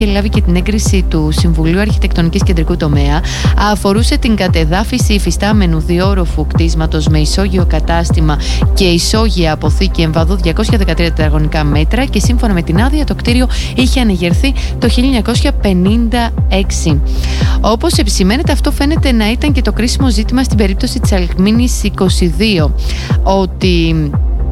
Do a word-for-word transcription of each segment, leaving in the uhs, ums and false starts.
λάβει και την έγκριση του Συμβουλίου Αρχιτεκτονικής Κεντρικού Τομέα, αφορούσε την κατεδάφιση υφιστάμενου διόροφου κτίσματος με ισόγειο κατάστημα και ισόγεια αποθήκη εμβαδού διακόσια δεκατρία τετραγωνικά μέτρα και σύμφωνα με την άδεια το κτίριο είχε ανεγερθεί το χίλια εννιακόσια πενήντα έξι. Όπως επισημαίνεται, αυτό φαίνεται να ήταν και το κρίσιμο ζήτημα στην περίπτωση της Αλκμήνης είκοσι δύο, ότι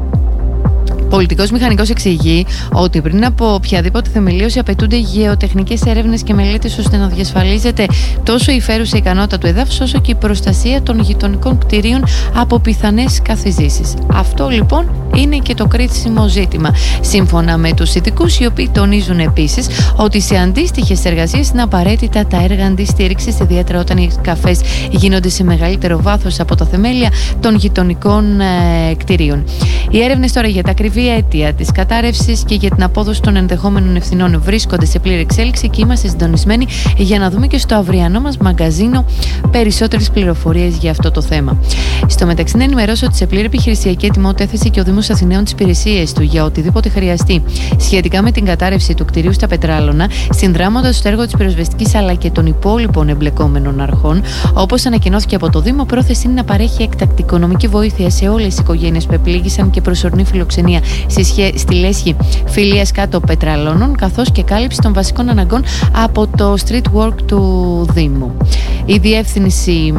πολιτικός μηχανικός εξηγεί ότι πριν από οποιαδήποτε θεμελίωση απαιτούνται γεωτεχνικές έρευνες και μελέτες ώστε να διασφαλίζεται τόσο η φέρουσα ικανότητα του εδάφους όσο και η προστασία των γειτονικών κτηρίων από πιθανές καθιζήσεις. Αυτό λοιπόν είναι και το κρίσιμο ζήτημα. Σύμφωνα με τους ειδικούς, οι οποίοι τονίζουν επίσης ότι σε αντίστοιχες εργασίες είναι απαραίτητα τα έργα αντιστήριξης, ιδιαίτερα όταν οι καφές γίνονται σε μεγαλύτερο βάθος από τα θεμέλια των γειτονικών ε, κτηρίων. Οι έρευνες τώρα για τα ακριβή αίτια της κατάρρευσης και για την απόδοση των ενδεχόμενων ευθυνών βρίσκονται σε πλήρη εξέλιξη και είμαστε συντονισμένοι για να δούμε και στο αυριανό μας μαγκαζίνο περισσότερες πληροφορίες για αυτό το θέμα. Στο μεταξύ, να ενημερώσω ότι σε πλήρη επιχειρησιακή ετοιμότητα έθεσε και ο Δήμος Αθηναίων τις υπηρεσίες του για οτιδήποτε χρειαστεί σχετικά με την κατάρρευση του κτηρίου στα Πετράλωνα, συνδράμοντας το έργο της πυροσβεστικής αλλά και των υπόλοιπων εμπλεκόμενων αρχών. Όπως ανακοινώθηκε από το Δήμο, πρόθεση είναι να παρέχει έκτακτη οικονομική βοήθεια σε όλες τις οικογένειες που επλήγησαν και προσωρινή φιλοξενία στη λέσχη Φιλίας κάτω Πετραλώνων, καθώς και κάλυψη των βασικών αναγκών από το street work του Δήμου. Η διεύθυνση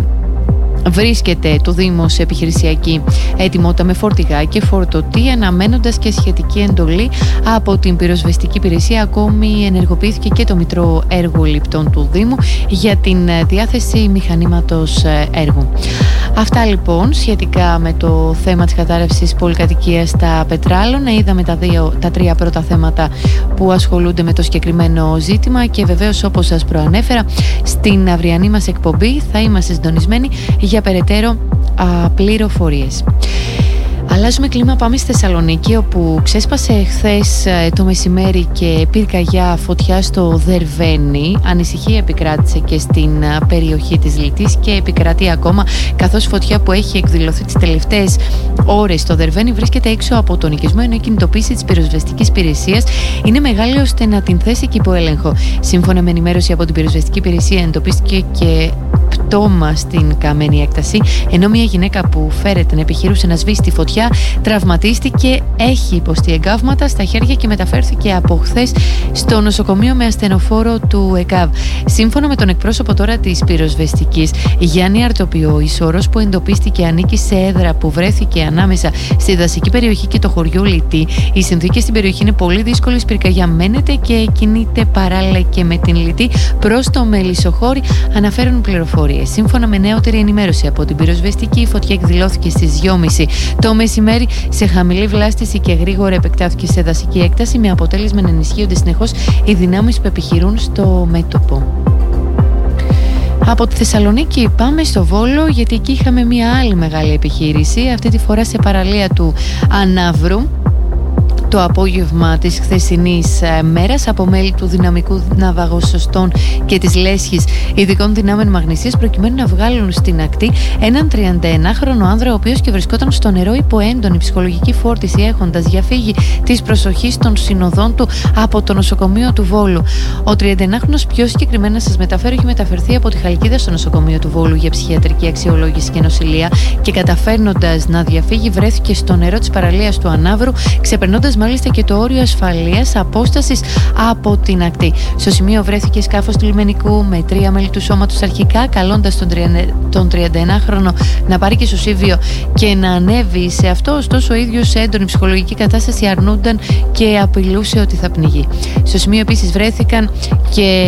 βρίσκεται του Δήμου σε επιχειρησιακή ετοιμότητα με φορτηγά και φορτωτή, αναμένοντας και σχετική εντολή από την πυροσβεστική υπηρεσία. Ακόμη ενεργοποιήθηκε και το Μητρό Έργο-Λιπτών του Δήμου για την διάθεση μηχανήματος έργου. Αυτά λοιπόν σχετικά με το θέμα της κατάρρευσης πολυκατοικίας στα Πετράλωνα. Είδαμε τα, δύο, τα τρία πρώτα θέματα που ασχολούνται με το συγκεκριμένο ζήτημα και βεβαίως, όπως σας προανέφερα, στην αυριανή μας εκπομπή θα είμαστε συντονισμένοι για περαιτέρω α, πληροφορίες. Αλλάζουμε κλίμα, πάμε στη Θεσσαλονίκη, όπου ξέσπασε χθες το μεσημέρι και πυρκαγιά φωτιά στο Δερβαίνι. Ανησυχία επικράτησε και στην περιοχή της Λυτής και επικρατεί ακόμα, καθώς φωτιά που έχει εκδηλωθεί τις τελευταίες ώρες στο Δερβαίνι βρίσκεται έξω από τον οικισμό, ενώ η κινητοποίηση της πυροσβεστικής υπηρεσίας είναι μεγάλη ώστε να την θέσει και υπό έλεγχο. Σύμφωνα με ενημέρωση από την πυροσβεστική υπηρεσία, εντοπίστηκε και πτώμα στην καμένη έκταση, ενώ μια γυναίκα που φέρεται να επιχειρούσε να σβήσει τη φωτιά τραυματίστηκε, έχει υποστεί εγκάβματα στα χέρια και μεταφέρθηκε από χθες στο νοσοκομείο με ασθενοφόρο του ΕΚΑΒ. Σύμφωνα με τον εκπρόσωπο τώρα της πυροσβεστικής, Γιάννη Αρτοπιό, η σώρος που εντοπίστηκε ανήκει σε έδρα που βρέθηκε ανάμεσα στη δασική περιοχή και το χωριό Λυτή. Οι συνθήκες στην περιοχή είναι πολύ δύσκολες, πυρκαγιά μένεται και κινείται παράλληλα και με την Λυτή προς το Μελισσοχώρι, αναφέρουν πληροφορίες. Σύμφωνα με νεότερη ενημέρωση από την πυροσβεστική, η φωτιά εκδηλώθηκε στις δυόμιση το μεσημέρι σε χαμηλή βλάστηση και γρήγορα επεκτάθηκε σε δασική έκταση, με αποτέλεσμα να ενισχύονται συνεχώς οι δυνάμεις που επιχειρούν στο μέτωπο. Από τη Θεσσαλονίκη πάμε στο Βόλο, γιατί εκεί είχαμε μια άλλη μεγάλη επιχείρηση, αυτή τη φορά σε παραλία του Ανάβρου. Το απόγευμα της χθεσινής μέρας, από μέλη του δυναμικού ναυαγοσωστών και της λέσχης ειδικών δυνάμεων μαγνησίας, προκειμένου να βγάλουν στην ακτή έναν τριανταενάχρονο άνδρα, ο οποίος και βρισκόταν στο νερό υπό έντονη ψυχολογική φόρτιση, έχοντας διαφύγει της προσοχής των συνοδών του από το νοσοκομείο του Βόλου. Ο τριανταενάχρονος, πιο συγκεκριμένα σας μεταφέρω, έχει μεταφερθεί από τη Χαλκίδα στο νοσοκομείο του Βόλου για ψυχιατρική αξιολόγηση και νοσηλεία και, καταφέρνοντας να διαφύγει, βρέθηκε στο νερό της παραλίας του Ανάβρου, ξεπερνώντας μάλιστα και το όριο ασφαλείας απόστασης από την ακτή. Στο σημείο βρέθηκε σκάφος του λιμενικού με τρία μέλη του σώματος, αρχικά καλώντας τον, τον τριανταενάχρονο να πάρει και σωσίβιο και να ανέβει σε αυτό. Ωστόσο, ο ίδιος σε έντονη ψυχολογική κατάσταση αρνούνταν και απειλούσε ότι θα πνιγεί. Στο σημείο επίσης βρέθηκαν και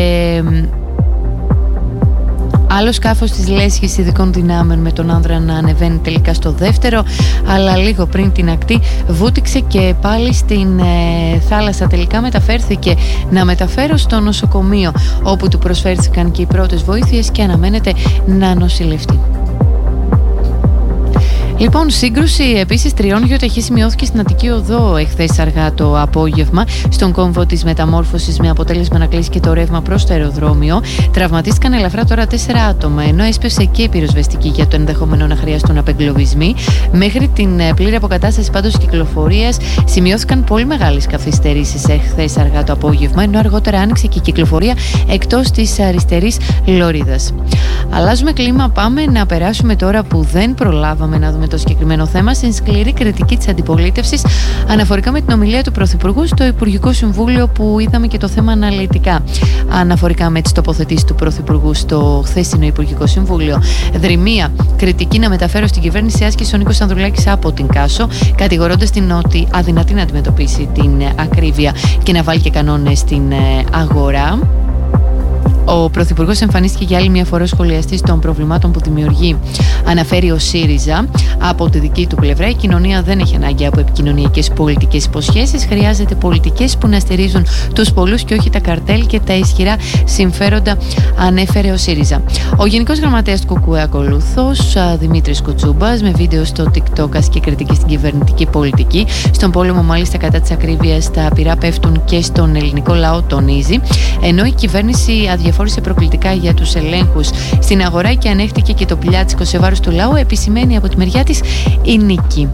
άλλο σκάφος της λέσχης ειδικών δυνάμεων με τον άνδρα να ανεβαίνει τελικά στο δεύτερο, αλλά λίγο πριν την ακτή βούτυξε και πάλι στην ε, θάλασσα. Τελικά μεταφέρθηκε να μεταφέρω στο νοσοκομείο, όπου του προσφέρθηκαν και οι πρώτες βοήθειες και αναμένεται να νοσηλευτεί. Λοιπόν, σύγκρουση επίσης τριών γεωταχή σημειώθηκε στην Αττική Οδό εχθές αργά το απόγευμα, στον κόμβο της Μεταμόρφωσης, με αποτέλεσμα να κλείσει και το ρεύμα προς το αεροδρόμιο. Τραυματίστηκαν ελαφρά τώρα τέσσερα άτομα, ενώ έσπευσε και η πυροσβεστική για το ενδεχόμενο να χρειαστούν απεγκλωβισμοί. Μέχρι την πλήρη αποκατάσταση πάντως κυκλοφορίας σημειώθηκαν πολύ μεγάλες καθυστερήσεις εχθές αργά το απόγευμα, ενώ αργότερα άνοιξε και η κυκλοφορία εκτός της αριστερής λωρίδας. Αλλάζουμε κλίμα, πάμε να περάσουμε τώρα, που δεν προλάβαμε να δούμε το συγκεκριμένο θέμα, στην σκληρή κριτική της αντιπολίτευσης αναφορικά με την ομιλία του Πρωθυπουργού στο Υπουργικό Συμβούλιο, που είδαμε και το θέμα αναλυτικά αναφορικά με τις τοποθετήσεις του Πρωθυπουργού στο χθεσινό Υπουργικό Συμβούλιο. Δρυμία κριτική να μεταφέρω στην κυβέρνηση άσκησε ο Νίκος Ανδρουλάκης από την Κάσο, κατηγορώντας την ότι αδυνατεί να αντιμετωπίσει την ακρίβεια και να βάλει και κανόνες στην αγορά. Ο Πρωθυπουργός εμφανίστηκε για άλλη μια φορά σχολιαστής των προβλημάτων που δημιουργεί, αναφέρει ο ΣΥΡΙΖΑ. Από τη δική του πλευρά, η κοινωνία δεν έχει ανάγκη από επικοινωνιακές πολιτικές υποσχέσεις. Χρειάζεται πολιτικές που να στηρίζουν τους πολλούς και όχι τα καρτέλ και τα ισχυρά συμφέροντα, ανέφερε ο ΣΥΡΙΖΑ. Ο Γενικός Γραμματέας του ΚΚΕ ακολούθως, Δημήτρης Κουτσούμπας, με βίντεο στο TikTok ασκεί κριτική στην κυβερνητική πολιτική. Στον πόλεμο, μάλιστα, κατά της ακρίβειας, τα πυρά πέφτουν και στον ελληνικό λαό, τονίζει. Ενώ η κυβέρνηση αδιαφόρησε προκλητικά για τους ελέγχους στην αγορά και ανέχτηκε και το πλιάτσικο σε βάρος του λαού, επισημαίνει από τη μεριά της η νίκη.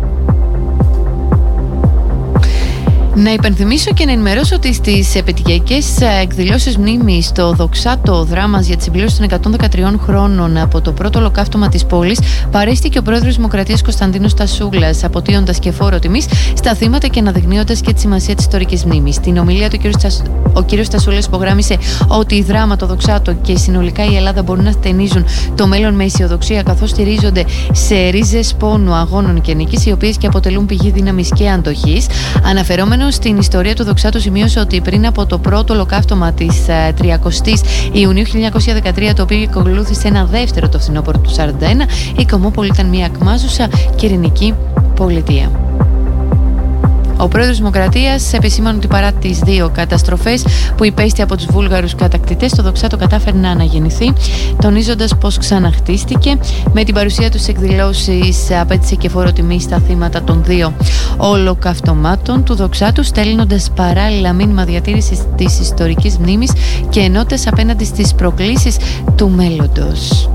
Να υπενθυμίσω και να ενημερώσω ότι στις επαιτειακές εκδηλώσεις μνήμης στο Δοξάτο Δράμας για τη συμπλήρωση των εκατόν δεκατρία χρόνων από το πρώτο ολοκαύτωμα της πόλης, παρέστηκε ο πρόεδρος της Δημοκρατίας Κωνσταντίνος Τασούλας, αποτείοντας και φόρο τιμής στα θύματα και αναδεικνύοντας και τη σημασία της ιστορικής μνήμης. Στην ομιλία του ο κ. Τασούλας υπογράμμισε ότι η Δράμα, το Δοξάτο και συνολικά η Ελλάδα μπορούν να στενίζουν το μέλλον με αισιοδοξία, καθώς στηρίζονται σε ρίζες πόνου, αγώνων και νίκης, οι οποίες και αποτελούν πηγή δύναμης και αντοχής. Αναφερόμενο στην ιστορία του Δοξάτου, σημείωσε ότι πριν από το πρώτο ολοκαύτωμα της τριακοστής Ιουνίου χίλια εννιακόσια δεκατρία, το οποίο ακολούθησε ένα δεύτερο το φθινόπωρο του σαράντα ένα, η Κομόπολη ήταν μια ακμάζουσα και ειρηνική πολιτεία. Ο πρόεδρος της Δημοκρατίας επισήμανε ότι παρά τις δύο καταστροφές που υπέστη από τους Βούλγαρους κατακτητές, το Δοξάτο κατάφερε να αναγεννηθεί, τονίζοντας πως ξαναχτίστηκε. Με την παρουσία του στις εκδηλώσεις απέτησε και φόρο τιμή στα θύματα των δύο ολοκαυτωμάτων του Δοξάτου, στέλνοντας παράλληλα μήνυμα διατήρησης της ιστορικής μνήμης και ενότητας απέναντι στις προκλήσεις του μέλλοντος.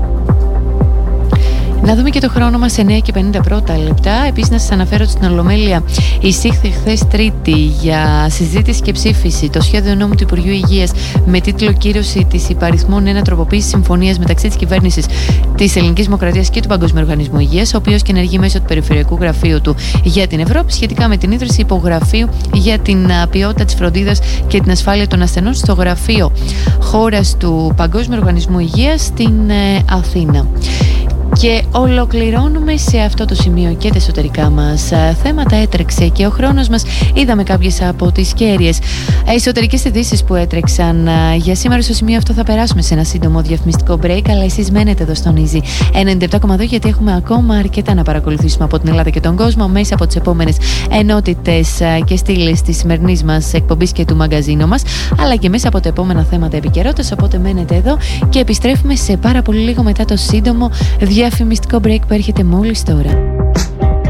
Να δούμε και το χρόνο μας, εννέα και πενήντα πρώτα λεπτά. Επίσης, να σας αναφέρω ότι στην Ολομέλεια εισήχθη χθες Τρίτη για συζήτηση και ψήφιση το σχέδιο νόμου του Υπουργείου Υγείας με τίτλο «Κύρωση της υπαριθμών ένα τροποποίησης συμφωνίας μεταξύ της κυβέρνησης της Ελληνικής Δημοκρατίας και του Παγκόσμιου Οργανισμού Υγείας», ο οποίος και ενεργεί μέσω του Περιφερειακού Γραφείου του για την Ευρώπη, σχετικά με την ίδρυση υπογραφείου για την ποιότητα της φροντίδας και την ασφάλεια των ασθενών στο Γραφείο Χώρας του Παγκόσμιου Οργανισμού Υγείας στην Αθήνα. Και ολοκληρώνουμε σε αυτό το σημείο και τα εσωτερικά μας θέματα. Έτρεξε και ο χρόνος μας. Είδαμε κάποιες από τις κέρυες εσωτερικές ειδήσεις που έτρεξαν για σήμερα. Στο σημείο αυτό θα περάσουμε σε ένα σύντομο διαφημιστικό break, αλλά εσείς μένετε εδώ στον Easy ενενήντα επτά κόμμα δύο, γιατί έχουμε ακόμα αρκετά να παρακολουθήσουμε από την Ελλάδα και τον κόσμο μέσα από τις επόμενες ενότητες και στήλες της σημερινής μας εκπομπής και του μαγκαζίνου μας, αλλά και μέσα από τα επόμενα θέματα επικαιρότητας. Οπότε μένετε εδώ και επιστρέφουμε σε πάρα πολύ λίγο μετά το σύντομο διαφημιστικό break που έρχεται μόλις τώρα.